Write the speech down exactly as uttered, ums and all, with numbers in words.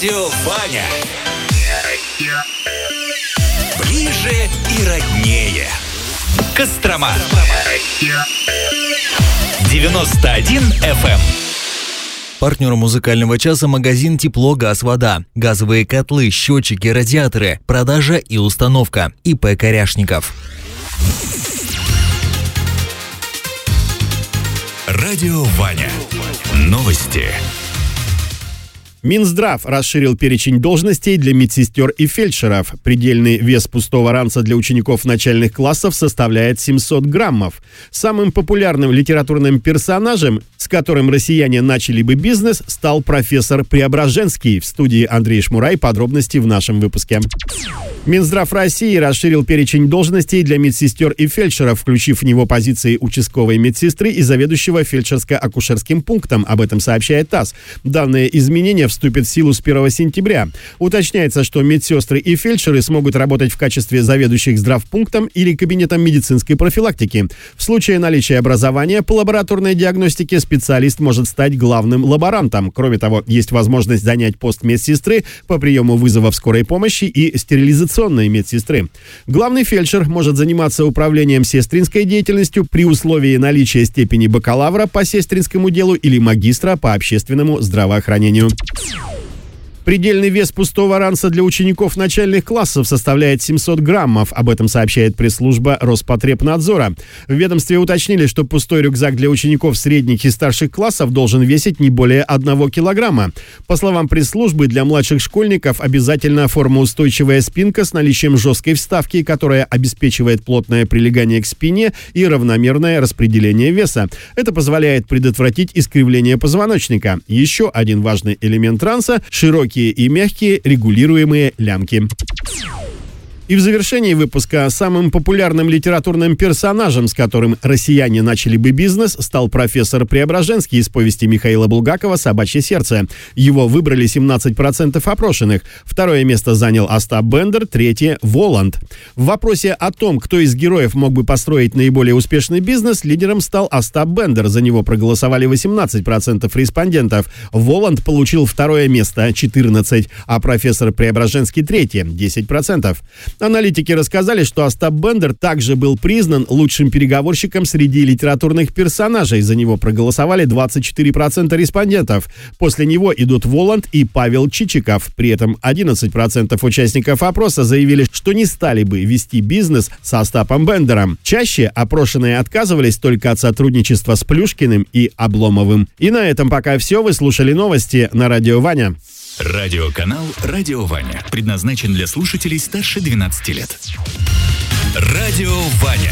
Радио Ваня. Ближе и роднее. Кострома. девяносто один эф эм. Партнер музыкального часа — магазин «Тепло, газ, вода». Газовые котлы, счетчики, радиаторы. Продажа и установка. ИП Коряшников. Радио Ваня. Новости. Минздрав расширил перечень должностей для медсестер и фельдшеров. Предельный вес пустого ранца для учеников начальных классов составляет семьсот граммов. Самым популярным литературным персонажем, с которым россияне начали бы бизнес, стал профессор Преображенский. В студии Андрей Шмурай. Подробности в нашем выпуске. Минздрав России расширил перечень должностей для медсестер и фельдшеров, включив в него позиции участковой медсестры и заведующего фельдшерско-акушерским пунктом. Об этом сообщает ТАСС. Данные изменения вступят в силу с первого сентября. Уточняется, что медсестры и фельдшеры смогут работать в качестве заведующих здравпунктом или кабинетом медицинской профилактики. В случае наличия образования по лабораторной диагностике специалист может стать главным лаборантом. Кроме того, есть возможность занять пост медсестры по приему вызовов скорой помощи и стерилизационной медсестры. Главный фельдшер может заниматься управлением сестринской деятельностью при условии наличия степени бакалавра по сестринскому делу или магистра по общественному здравоохранению. Предельный вес пустого ранца для учеников начальных классов составляет семьсот граммов. Об этом сообщает пресс-служба Роспотребнадзора. В ведомстве уточнили, что пустой рюкзак для учеников средних и старших классов должен весить не более одного килограмма. По словам пресс-службы, для младших школьников обязательно формоустойчивая спинка с наличием жесткой вставки, которая обеспечивает плотное прилегание к спине и равномерное распределение веса. Это позволяет предотвратить искривление позвоночника. Еще один важный элемент ранца – широкий и мягкие регулируемые лямки. И в завершении выпуска самым популярным литературным персонажем, с которым россияне начали бы бизнес, стал профессор Преображенский из повести Михаила Булгакова «Собачье сердце». Его выбрали семнадцать процентов опрошенных. Второе место занял Остап Бендер, третье – Воланд. В вопросе о том, кто из героев мог бы построить наиболее успешный бизнес, лидером стал Остап Бендер. За него проголосовали восемнадцать процентов респондентов. Воланд получил второе место – четырнадцать процентов, а профессор Преображенский – третье – десять процентов. Аналитики рассказали, что Остап Бендер также был признан лучшим переговорщиком среди литературных персонажей. За него проголосовали двадцать четыре процента респондентов. После него идут Воланд и Павел Чичиков. При этом одиннадцать процентов участников опроса заявили, что не стали бы вести бизнес с Остапом Бендером. Чаще опрошенные отказывались только от сотрудничества с Плюшкиным и Обломовым. И на этом пока все. Вы слушали новости на Радио Ваня. Радиоканал «Радио Ваня» предназначен для слушателей старше двенадцати лет. Радио Ваня.